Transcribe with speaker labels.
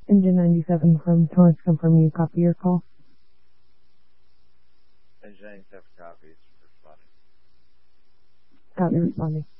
Speaker 1: Engine 97 from Torrance, confirm you copy your call.
Speaker 2: Engine 97 copies, responding.
Speaker 1: Copy, responding.